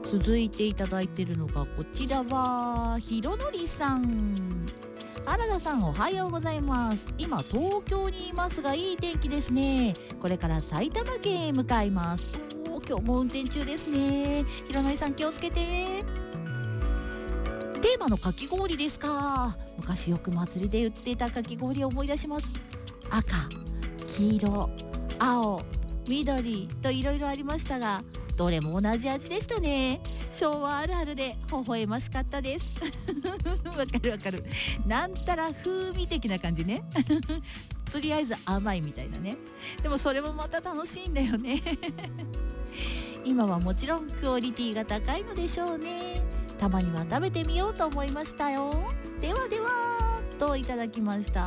続いていただいているのがこちらはひろのりさん。原田さんおはようございます。今東京にいますがいい天気ですね。これから埼玉県へ向かいます。今日も運転中ですね。ひろのりさん気をつけて。テーマのかき氷ですか。昔よく祭りで売っていたかき氷を思い出します。赤、黄色、青、緑といろいろありましたが、どれも同じ味でしたね。昭和あるあるで微笑ましかったですわかるわかる。なんたら風味的な感じねとりあえず甘いみたいなね。でもそれもまた楽しいんだよね今はもちろんクオリティが高いのでしょうね。たまには食べてみようと思いましたよ。ではではといただきました。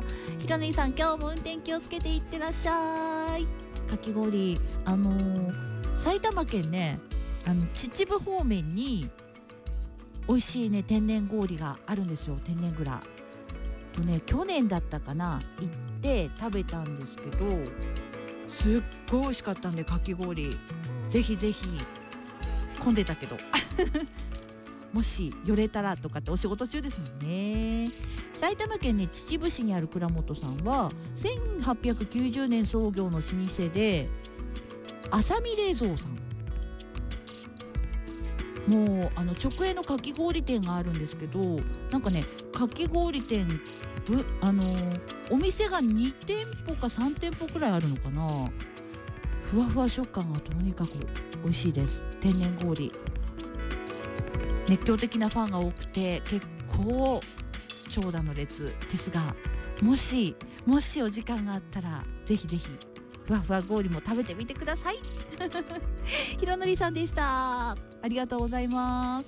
ひろねいさん今日も運転気をつけていってらっしゃい。かき氷埼玉県ね、秩父方面に美味しいね天然氷があるんですよ。天然蔵とね、去年だったかな、行って食べたんですけどすっごい美味しかったんで、かき氷ぜひぜひ。混んでたけどもし寄れたらとかってお仕事中ですもんね。埼玉県ね秩父市にある蔵元さんは1890年創業の老舗で、浅見冷蔵さん、もう直営のかき氷店があるんですけど、なんかねかき氷店お店が2店舗か3店舗くらいあるのかな。ふわふわ食感がとにかく美味しいです。天然氷熱狂的なファンが多くて結構長蛇の列ですが、もしお時間があったらぜひぜひふわふわ氷も食べてみてくださいひろのりさんでした。ありがとうございます。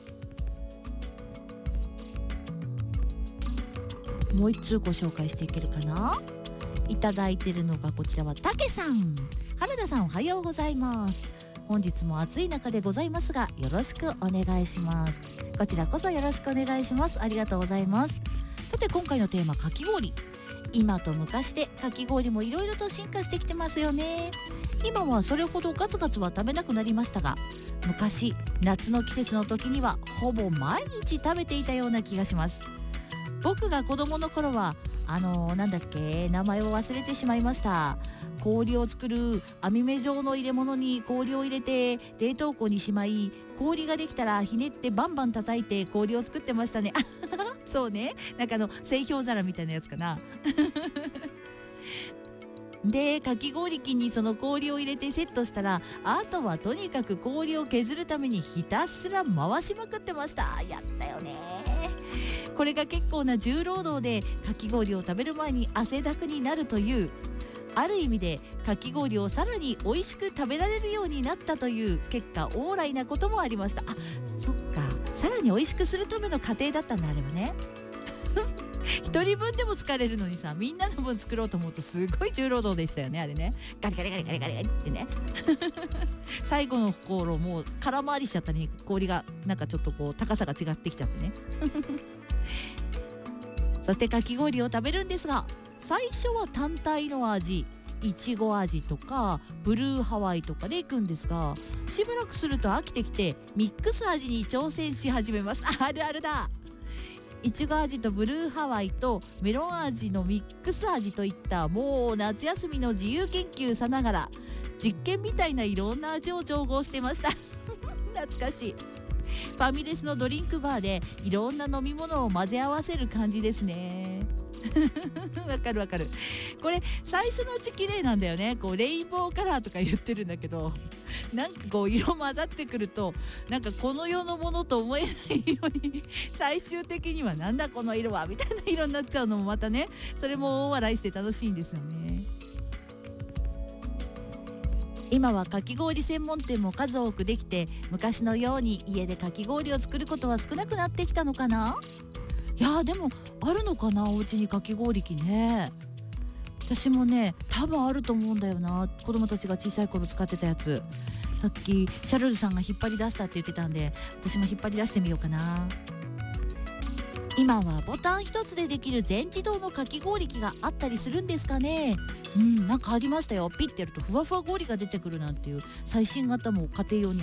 もう一通ご紹介していけるかな。いただいてるのがこちらはたけさん。原田さんおはようございます。本日も暑い中でございますがよろしくお願いします。こちらこそよろしくお願いします。ありがとうございます。さて今回のテーマかき氷。今と昔でかき氷もいろいろと進化してきてますよね。今はそれほどガツガツは食べなくなりましたが、昔夏の季節の時にはほぼ毎日食べていたような気がします。僕が子供の頃はなんだっけ、名前を忘れてしまいました。氷を作る網目状の入れ物に氷を入れて冷凍庫にしまい、氷ができたらひねってバンバン叩いて氷を作ってましたねそうね、なんか製氷皿みたいなやつかなでかき氷機にその氷を入れてセットしたら、あとはとにかく氷を削るためにひたすら回しまくってました。やったよね。これが結構な重労働で、かき氷を食べる前に汗だくになるという、ある意味でかき氷をさらに美味しく食べられるようになったという結果オーライなこともありました。あ、そっか、さらに美味しくするための過程だったんだ、あれはね一人分でも疲れるのにさ、みんなの分作ろうと思うとすごい重労働でしたよね、あれね。ガリガリガリガリガリガリってね最後の頃もう空回りしちゃったり、氷がなんかちょっと高さが違ってきちゃってねそしてかき氷を食べるんですが、最初は単体の味、いちご味とかブルーハワイとかでいくんですが、しばらくすると飽きてきてミックス味に挑戦し始めます。あるあるだ。いちご味とブルーハワイとメロン味のミックス味といった、もう夏休みの自由研究さながら実験みたいないろんな味を調合してました懐かしい。ファミレスのドリンクバーでいろんな飲み物を混ぜ合わせる感じですねわかるわかる。これ最初のうち綺麗なんだよね。レインボーカラーとか言ってるんだけど、なんか色混ざってくると、なんかこの世のものと思えない色に最終的にはなんだこの色はみたいな色になっちゃうのもまたね、それも大笑いして楽しいんですよね。今はかき氷専門店も数多くできて、昔のように家でかき氷を作ることは少なくなってきたのかな。いやでもあるのかな、お家にかき氷機ね。私もね多分あると思うんだよな。子供たちが小さい頃使ってたやつ、さっきシャルルさんが引っ張り出したって言ってたんで、私も引っ張り出してみようかな。今はボタン一つでできる全自動のかき氷機があったりするんですかね。なんかありましたよ。ピッてやるとふわふわ氷が出てくるなんていう最新型も家庭用に